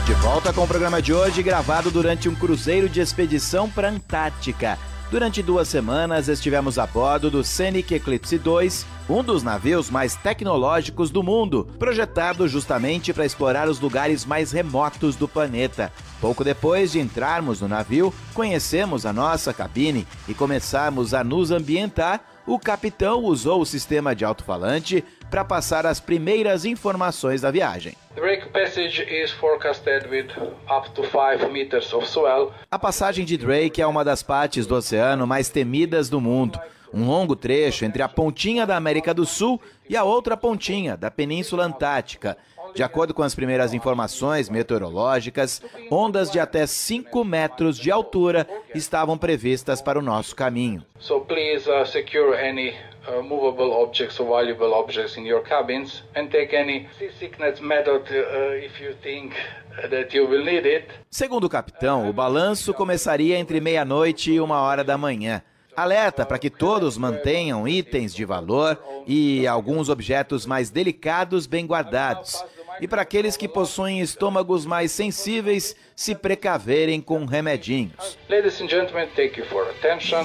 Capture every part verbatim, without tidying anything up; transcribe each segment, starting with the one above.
De volta com o programa de hoje, gravado durante um cruzeiro de expedição para a Antártica. Durante duas semanas estivemos a bordo do Scenic Eclipse dois, um dos navios mais tecnológicos do mundo, projetado justamente para explorar os lugares mais remotos do planeta. Pouco depois de entrarmos no navio, conhecemos a nossa cabine e começarmos a nos ambientar, o capitão usou o sistema de alto-falante para passar as primeiras informações da viagem. Drake Passage is forecasted with up to five meters of swell. A passagem de Drake é uma das partes do oceano mais temidas do mundo. Um longo trecho entre a pontinha da América do Sul e a outra pontinha da Península Antártica. De acordo com as primeiras informações meteorológicas, ondas de até cinco metros de altura estavam previstas para o nosso caminho. So please uh, secure any uh, movable objects or valuable objects in your cabins and take any seasickness method uh, if you think that you will need it. Segundo o capitão, o balanço começaria entre meia-noite e uma hora da manhã. Alerta para que todos mantenham itens de valor e alguns objetos mais delicados bem guardados. E para aqueles que possuem estômagos mais sensíveis, se precaverem com remedinhos. Ladies and gentlemen, thank you for attention.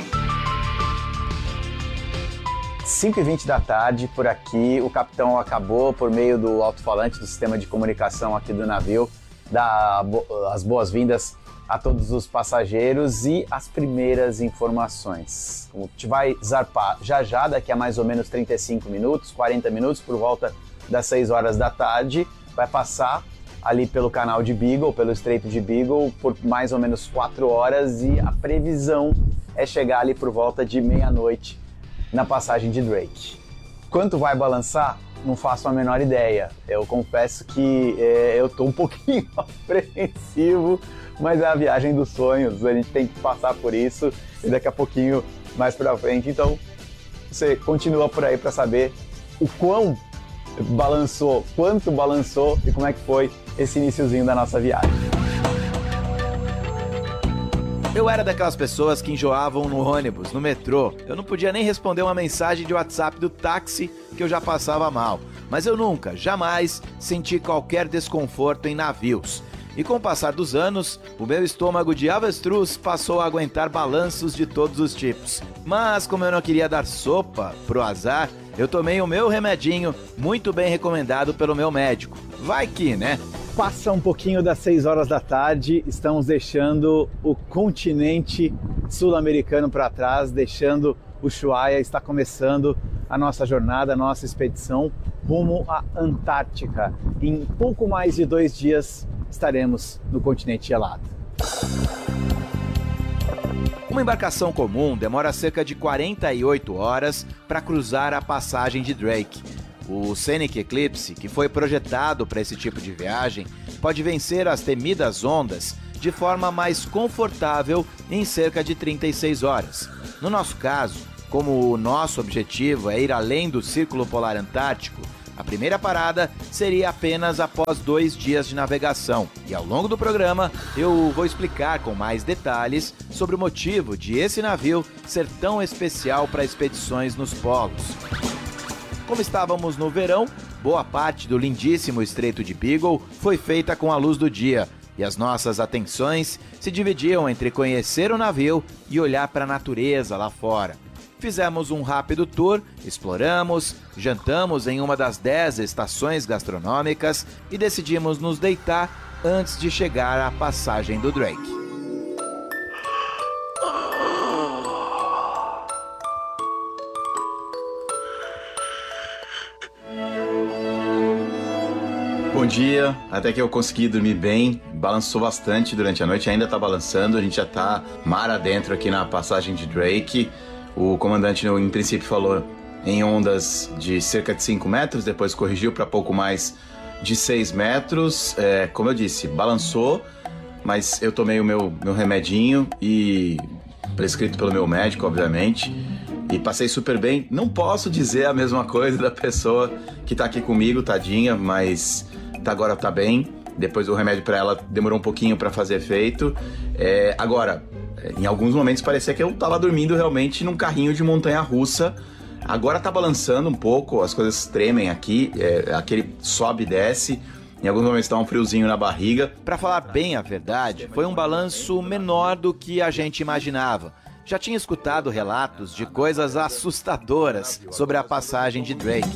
cinco e vinte da tarde, por aqui, o capitão acabou, por meio do alto-falante do sistema de comunicação aqui do navio, dar as boas-vindas a todos os passageiros e as primeiras informações. A gente vai zarpar já já, daqui a mais ou menos trinta e cinco minutos, quarenta minutos, por volta das seis horas da tarde, vai passar ali pelo canal de Beagle, pelo Estreito de Beagle, por mais ou menos quatro horas e a previsão é chegar ali por volta de meia-noite na passagem de Drake. Quanto vai balançar? Não faço a menor ideia. Eu confesso que é, eu estou um pouquinho apreensivo, mas é a viagem dos sonhos, a gente tem que passar por isso e daqui a pouquinho mais pra frente. Então, você continua por aí para saber o quão balançou, quanto balançou e como é que foi esse iniciozinho da nossa viagem. Eu era daquelas pessoas que enjoavam no ônibus, no metrô. Eu não podia nem responder uma mensagem de WhatsApp do táxi que eu já passava mal. Mas eu nunca, jamais senti qualquer desconforto em navios. E com o passar dos anos, o meu estômago de avestruz passou a aguentar balanços de todos os tipos. Mas como eu não queria dar sopa pro azar, eu tomei o meu remedinho, muito bem recomendado pelo meu médico. Vai que, né? Passa um pouquinho das seis horas da tarde, estamos deixando o continente sul-americano para trás, deixando o Ushuaia, está começando a nossa jornada, a nossa expedição rumo à Antártica. Em pouco mais de dois dias estaremos no continente gelado. Uma embarcação comum demora cerca de quarenta e oito horas para cruzar a passagem de Drake. O Scenic Eclipse, que foi projetado para esse tipo de viagem, pode vencer as temidas ondas de forma mais confortável em cerca de trinta e seis horas. No nosso caso, como o nosso objetivo é ir além do Círculo Polar Antártico, a primeira parada seria apenas após dois dias de navegação. E ao longo do programa, eu vou explicar com mais detalhes sobre o motivo de esse navio ser tão especial para expedições nos polos. Como estávamos no verão, boa parte do lindíssimo Estreito de Beagle foi feita com a luz do dia, e as nossas atenções se dividiam entre conhecer o navio e olhar para a natureza lá fora. Fizemos um rápido tour, exploramos, jantamos em uma das dez estações gastronômicas e decidimos nos deitar antes de chegar à passagem do Drake. Bom dia, até que eu consegui dormir bem, balançou bastante durante a noite, ainda tá balançando, a gente já tá mar adentro aqui na passagem de Drake. O comandante, em princípio, falou em ondas de cerca de cinco metros, depois corrigiu para pouco mais de seis metros. É, como eu disse, balançou, mas eu tomei o meu, meu remedinho, e prescrito pelo meu médico, obviamente, e passei super bem. Não posso dizer a mesma coisa da pessoa que tá aqui comigo, tadinha, mas agora tá bem. Depois o remédio para ela demorou um pouquinho para fazer efeito. É, agora, em alguns momentos parecia que eu tava dormindo realmente num carrinho de montanha-russa. Agora tá balançando um pouco, as coisas tremem aqui, é, aquele sobe e desce. Em alguns momentos dá um friozinho na barriga. Para falar bem a verdade, foi um balanço menor do que a gente imaginava. Já tinha escutado relatos de coisas assustadoras sobre a passagem de Drake.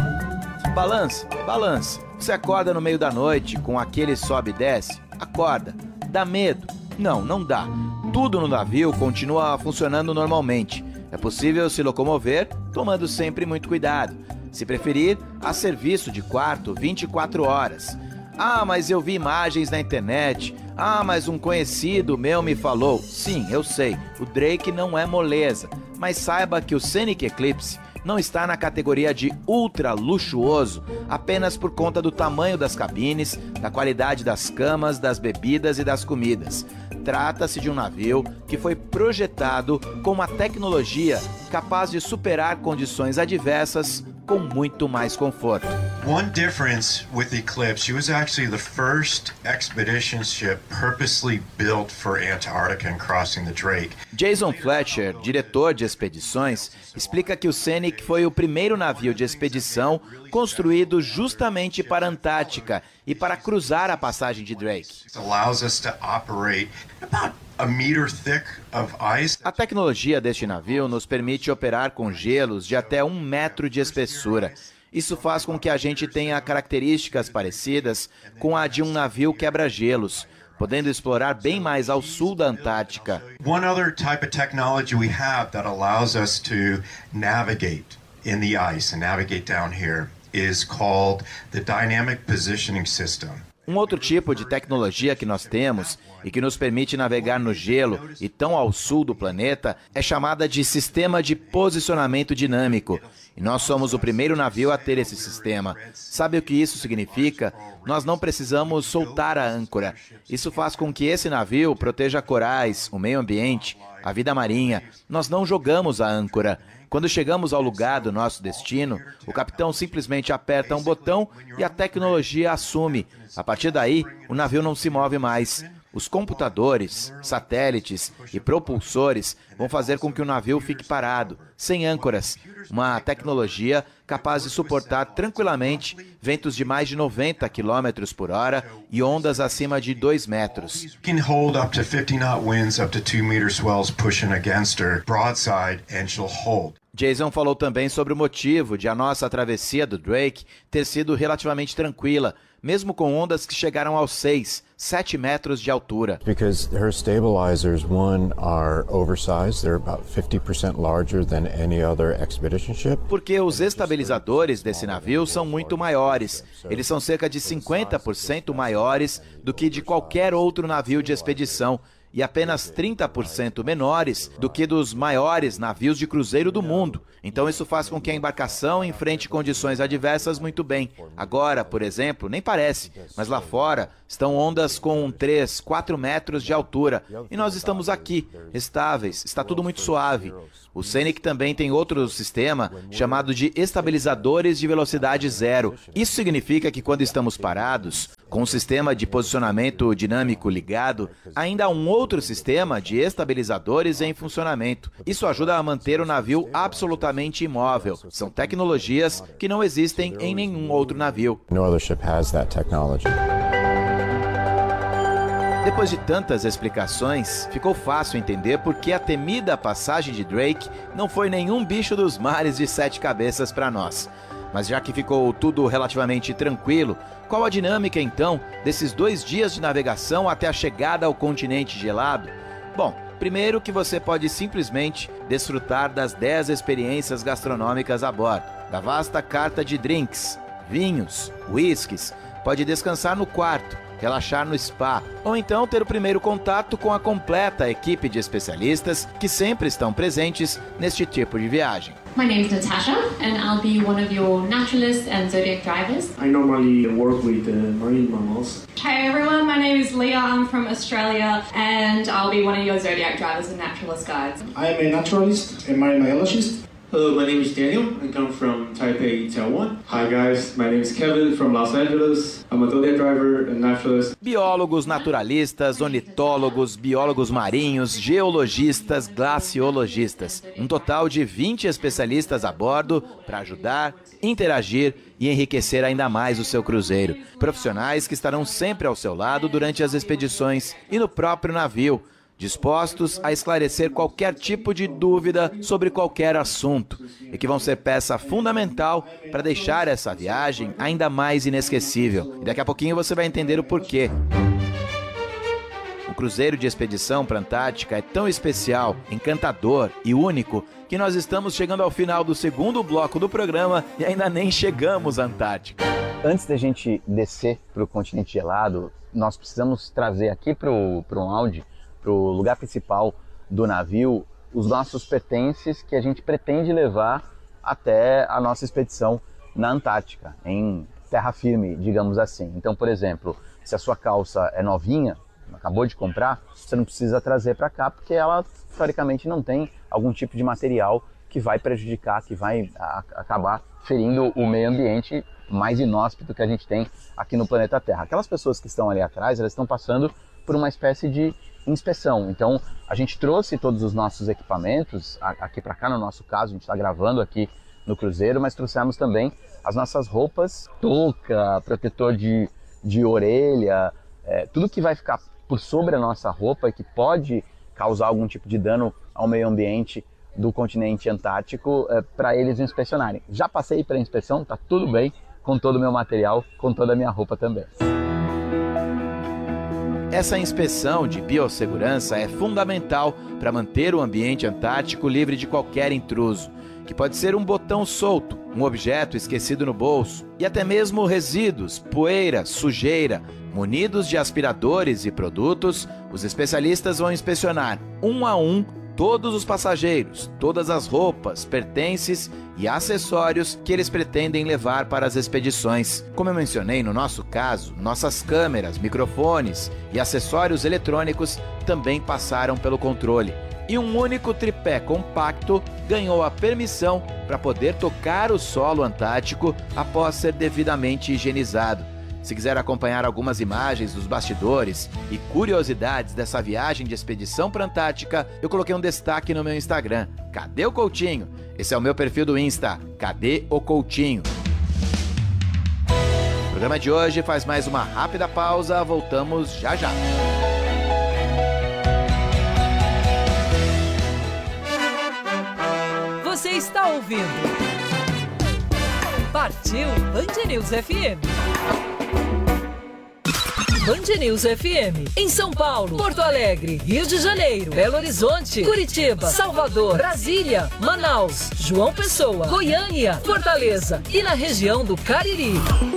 Balança, balança. Você acorda no meio da noite com aquele sobe e desce? Acorda. Dá medo? Não, não dá. Tudo no navio continua funcionando normalmente. É possível se locomover, tomando sempre muito cuidado. Se preferir, há serviço de quarto vinte e quatro horas. Ah, mas eu vi imagens na internet. Ah, mas um conhecido meu me falou. Sim, eu sei, o Drake não é moleza. Mas saiba que o Scenic Eclipse não está na categoria de ultra luxuoso apenas por conta do tamanho das cabines, da qualidade das camas, das bebidas e das comidas. Trata-se de um navio que foi projetado com uma tecnologia capaz de superar condições adversas com muito mais conforto. One difference with the Eclipse, it was actually the first expedition ship purposely built for Antarctica and crossing the Drake. Jason Fletcher, diretor de expedições, explica que o Scenic foi o primeiro navio de expedição construído justamente para a Antártica e para cruzar a passagem de Drake. It allows us to operate about a meter thick of ice. A tecnologia deste navio nos permite operar com gelos de até um metro de espessura. Isso faz com que a gente tenha características parecidas com a de um navio quebra-gelos, podendo explorar bem mais ao sul da Antártica. One other type of technology we have that allows us to navigate in the ice and navigate down here is called the Dynamic Positioning System. Um outro tipo de tecnologia que nós temos e que nos permite navegar no gelo e tão ao sul do planeta é chamada de Sistema de Posicionamento Dinâmico. E nós somos o primeiro navio a ter esse sistema. Sabe o que isso significa? Nós não precisamos soltar a âncora. Isso faz com que esse navio proteja corais, o meio ambiente, a vida marinha. Nós não jogamos a âncora. Quando chegamos ao lugar do nosso destino, o capitão simplesmente aperta um botão e a tecnologia assume. A partir daí, o navio não se move mais. Os computadores, satélites e propulsores vão fazer com que o navio fique parado, sem âncoras. Uma tecnologia capaz de suportar tranquilamente ventos de mais de noventa quilômetros por hora e ondas acima de dois metros. Can hold up to fifty knot winds, up to two meter swells pushing against her broadside, and she'll hold. Jason falou também sobre o motivo de a nossa travessia do Drake ter sido relativamente tranquila, mesmo com ondas que chegaram aos seis, sete metros de altura. Because her stabilizers, one, are oversized. They're about fifty percent larger than any other expedition ship. Porque os estabilizadores desse navio são muito maiores. Eles são cerca de cinquenta por cento maiores do que de qualquer outro navio de expedição e apenas trinta por cento menores do que dos maiores navios de cruzeiro do mundo. Então isso faz com que a embarcação enfrente condições adversas muito bem. Agora, por exemplo, nem parece, mas lá fora estão ondas com três, quatro metros de altura. E nós estamos aqui, estáveis, está tudo muito suave. O Scenic também tem outro sistema chamado de estabilizadores de velocidade zero. Isso significa que quando estamos parados, com o sistema de posicionamento dinâmico ligado, ainda há um outro sistema de estabilizadores em funcionamento. Isso ajuda a manter o navio absolutamente imóvel. São tecnologias que não existem em nenhum outro navio. No other ship has that technology. Depois de tantas explicações, ficou fácil entender por que a temida passagem de Drake não foi nenhum bicho dos mares de sete cabeças para nós. Mas já que ficou tudo relativamente tranquilo, qual a dinâmica então desses dois dias de navegação até a chegada ao continente gelado? Bom, primeiro que você pode simplesmente desfrutar das dez experiências gastronômicas a bordo, da vasta carta de drinks, vinhos, whiskies, pode descansar no quarto, relaxar no spa, ou então ter o primeiro contato com a completa equipe de especialistas que sempre estão presentes neste tipo de viagem. My name is Natasha and I'll be one of your naturalists and zodiac drivers. I normally work with uh, marine mammals. Hi everyone, my name is Leah, I'm from Australia and I'll be one of your zodiac drivers and naturalist guides. I am a naturalist and marine biologist. Hello, my name is Daniel. I come from Taipei, Taiwan. Hi guys, my name is Kevin from Los Angeles. I'm a Zodiac driver and naturalist. Biólogos, naturalistas, ornitólogos, biólogos marinhos, geologistas, glaciologistas. Um total de vinte especialistas a bordo para ajudar, interagir e enriquecer ainda mais o seu cruzeiro. Profissionais que estarão sempre ao seu lado durante as expedições e no próprio navio, dispostos a esclarecer qualquer tipo de dúvida sobre qualquer assunto e que vão ser peça fundamental para deixar essa viagem ainda mais inesquecível. E daqui a pouquinho você vai entender o porquê. O cruzeiro de expedição para a Antártica é tão especial, encantador e único que nós estamos chegando ao final do segundo bloco do programa e ainda nem chegamos à Antártica. Antes da gente descer para o continente gelado, nós precisamos trazer aqui para o lounge, para o lugar principal do navio, os nossos pertences que a gente pretende levar até a nossa expedição na Antártica, em terra firme, digamos assim. Então, por exemplo, se a sua calça é novinha, acabou de comprar, você não precisa trazer para cá, porque ela, teoricamente, não tem algum tipo de material que vai prejudicar, que vai a, acabar ferindo o meio ambiente mais inóspito que a gente tem aqui no planeta Terra. Aquelas pessoas que estão ali atrás, elas estão passando por uma espécie de inspeção. Então, a gente trouxe todos os nossos equipamentos aqui para cá, no nosso caso, a gente está gravando aqui no cruzeiro, mas trouxemos também as nossas roupas, touca, protetor de, de orelha, é, tudo que vai ficar por sobre a nossa roupa e que pode causar algum tipo de dano ao meio ambiente do continente antártico, é, para eles inspecionarem. Já passei pela inspeção, tá tudo bem com todo o meu material, com toda a minha roupa também. Essa inspeção de biossegurança é fundamental para manter o ambiente antártico livre de qualquer intruso, que pode ser um botão solto, um objeto esquecido no bolso e até mesmo resíduos, poeira, sujeira. Munidos de aspiradores e produtos, os especialistas vão inspecionar um a um todos os passageiros, todas as roupas, pertences e acessórios que eles pretendem levar para as expedições. Como eu mencionei no nosso caso, nossas câmeras, microfones e acessórios eletrônicos também passaram pelo controle. E um único tripé compacto ganhou a permissão para poder tocar o solo antártico após ser devidamente higienizado. Se quiser acompanhar algumas imagens dos bastidores e curiosidades dessa viagem de expedição para a Antártica, eu coloquei um destaque no meu Instagram. Cadê o Coutinho? Esse é o meu perfil do Insta. Cadê o Coutinho? O programa de hoje faz mais uma rápida pausa. Voltamos já já. Você está ouvindo Partiu Band News F M. Band News F M, em São Paulo, Porto Alegre, Rio de Janeiro, Belo Horizonte, Curitiba, Salvador, Brasília, Manaus, João Pessoa, Goiânia, Fortaleza e na região do Cariri.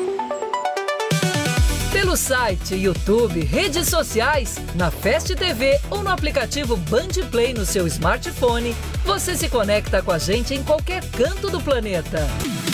Pelo site, YouTube, redes sociais, na Fast T V ou no aplicativo Band Play no seu smartphone, você se conecta com a gente em qualquer canto do planeta.